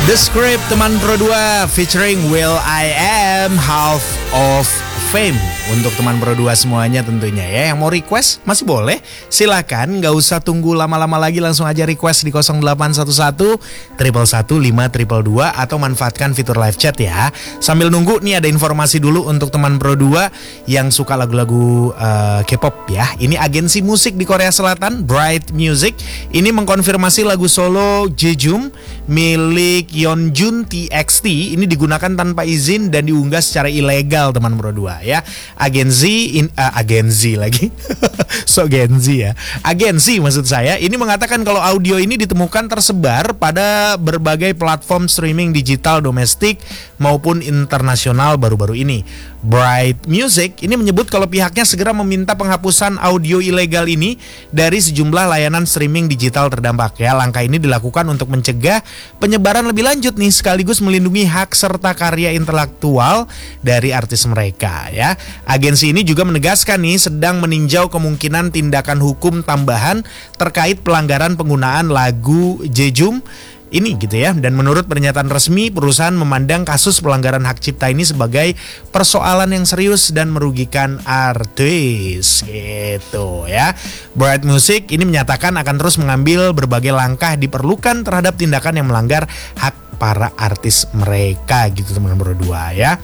The Script teman Pro 2 featuring Will I Am, Half of Fame. Untuk teman Pro 2 semuanya tentunya ya. Yang mau request masih boleh, silakan, gak usah tunggu lama-lama lagi, langsung aja request di 0811 111 5222 atau manfaatkan fitur live chat ya. Sambil nunggu nih ada informasi dulu untuk teman Pro 2 yang suka lagu-lagu K-pop ya. Ini agensi musik di Korea Selatan, Bright Music, ini mengkonfirmasi lagu solo Jejum milik Yeonjun TXT ini digunakan tanpa izin dan diunggah secara ilegal teman Pro 2 ya. Agensi lagi so Genzi ya. Agensi maksud saya ini mengatakan kalau audio ini ditemukan tersebar pada berbagai platform streaming digital domestik maupun internasional baru-baru ini. Bright Music ini menyebut kalau pihaknya segera meminta penghapusan audio ilegal ini dari sejumlah layanan streaming digital terdampak ya. Langkah ini dilakukan untuk mencegah penyebaran lebih lanjut nih, sekaligus melindungi hak serta karya intelektual dari artis mereka ya. Agensi ini juga menegaskan nih sedang meninjau kemungkinan tindakan hukum tambahan terkait pelanggaran penggunaan lagu Jejum ini gitu ya. Dan menurut pernyataan resmi, perusahaan memandang kasus pelanggaran hak cipta ini sebagai persoalan yang serius dan merugikan artis gitu ya. Bright Music ini menyatakan akan terus mengambil berbagai langkah diperlukan terhadap tindakan yang melanggar hak para artis mereka gitu teman-teman berdua ya.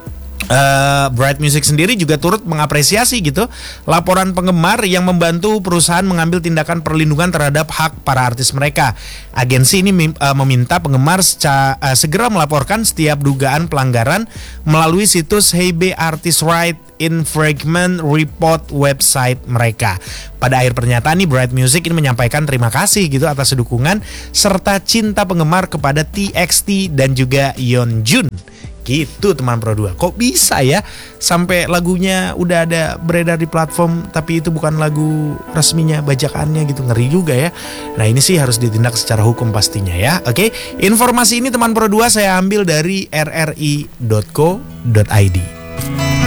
Bright Music sendiri juga turut mengapresiasi gitu laporan penggemar yang membantu perusahaan mengambil tindakan perlindungan terhadap hak para artis mereka. Agensi ini meminta penggemar segera melaporkan setiap dugaan pelanggaran melalui situs HB Artist Right Infringement Report website mereka. Pada akhir pernyataan nih, Bright Music ini menyampaikan terima kasih gitu atas dukungan serta cinta penggemar kepada TXT dan juga Yeonjun. Gitu teman Pro 2. Kok bisa ya sampai lagunya udah ada beredar di platform tapi itu bukan lagu resminya, bajakannya gitu, ngeri juga ya. Nah ini sih harus ditindak secara hukum pastinya ya. Oke, informasi ini teman Pro 2 saya ambil dari rri.co.id.